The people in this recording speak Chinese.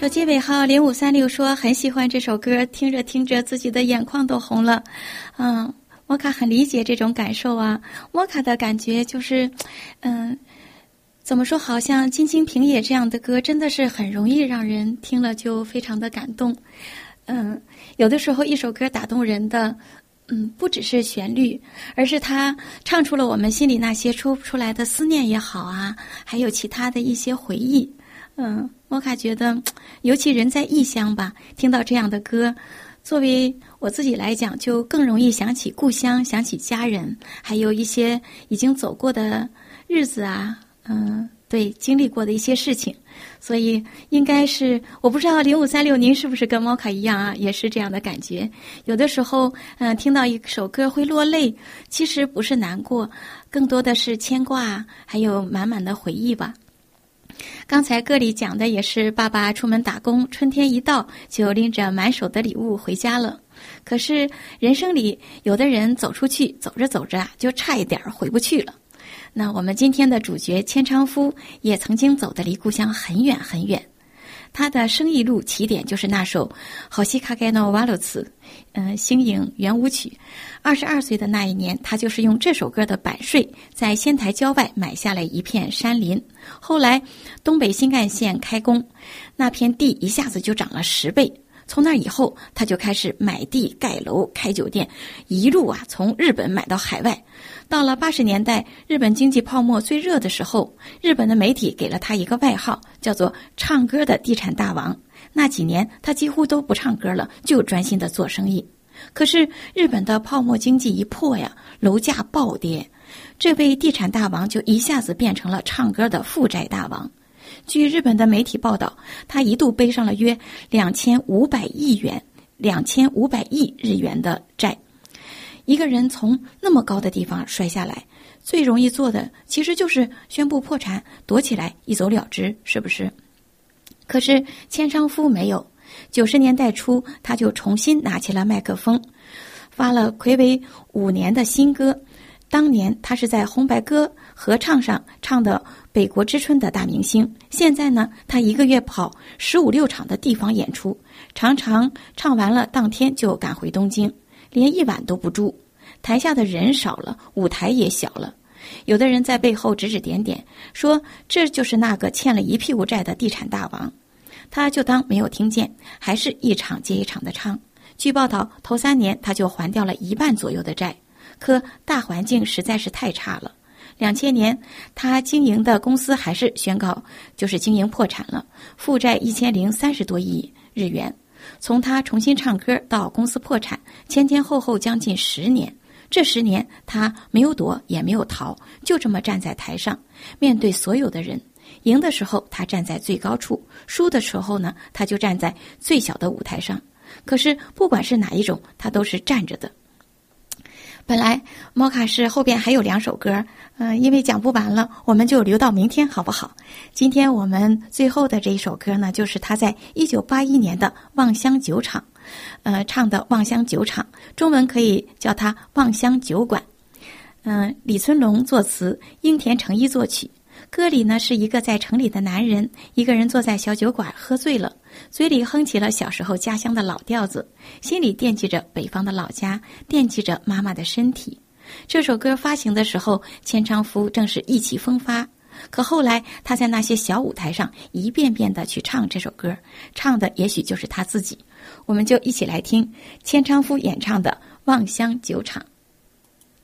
手机尾号0536说很喜欢这首歌，听着听着自己的眼眶都红了。摩卡很理解这种感受啊。摩卡的感觉就是，怎么说，好像金津平野这样的歌真的是很容易让人听了就非常的感动。有的时候一首歌打动人的，不只是旋律，而是他唱出了我们心里那些说不出来的思念也好啊，还有其他的一些回忆。摩卡觉得，尤其人在异乡吧，听到这样的歌，作为我自己来讲，就更容易想起故乡，想起家人，还有一些已经走过的日子啊，对，经历过的一些事情。所以应该是，我不知道0536您是不是跟摩卡一样啊，也是这样的感觉。有的时候，听到一首歌会落泪，其实不是难过，更多的是牵挂，还有满满的回忆吧。刚才歌里讲的也是爸爸出门打工，春天一到就拎着满手的礼物回家了。可是人生里有的人走出去，走着走着啊，就差一点回不去了。那我们今天的主角千昌夫也曾经走得离故乡很远很远。他的生意路起点就是那首星影のワルツ，星影圆舞曲。22岁的那一年，他就是用这首歌的版税，在仙台郊外买下了一片山林。后来东北新干线开工，那片地一下子就涨了10倍。从那以后，他就开始买地盖楼开酒店，一路从日本买到海外。到了80年代，日本经济泡沫最热的时候，日本的媒体给了他一个外号，叫做唱歌的地产大王。那几年他几乎都不唱歌了，就专心的做生意。可是日本的泡沫经济一破呀，楼价暴跌，这位地产大王就一下子变成了唱歌的负债大王。据日本的媒体报道，他一度背上了约2500亿日元的债。一个人从那么高的地方摔下来，最容易做的其实就是宣布破产，躲起来一走了之，是不是？可是千昌夫没有。90年代初，他就重新拿起了麦克风，发了睽违5年的新歌。当年他是在红白歌合唱上唱的北国之春的大明星，现在呢，他一个月跑15、16场的地方演出，常常唱完了当天就赶回东京，连一晚都不住。台下的人少了，舞台也小了。有的人在背后指指点点，说这就是那个欠了一屁股债的地产大王。他就当没有听见，还是一场接一场的唱。据报道，头3年他就还掉了1半左右的债。可大环境实在是太差了。2000年，他经营的公司还是宣告就是经营破产了，负债1030多亿日元。从他重新唱歌到公司破产，前前后后将近10年。这10年，他没有躲也没有逃，就这么站在台上，面对所有的人。赢的时候，他站在最高处；输的时候呢，他就站在最小的舞台上。可是不管是哪一种，他都是站着的。本来摩卡是后边还有2首歌，因为讲不完了，我们就留到明天好不好？今天我们最后的这一首歌呢，就是他在1981年的望乡酒厂，唱的望乡酒厂，中文可以叫它望乡酒馆。李存龙作词，樱田诚一作曲。歌里呢是一个在城里的男人，一个人坐在小酒馆喝醉了，嘴里哼起了小时候家乡的老调子，心里惦记着北方的老家，惦记着妈妈的身体。这首歌发行的时候，千昌夫正是意气风发，可后来他在那些小舞台上一遍遍地去唱这首歌，唱的也许就是他自己。我们就一起来听千昌夫演唱的《望乡酒厂》。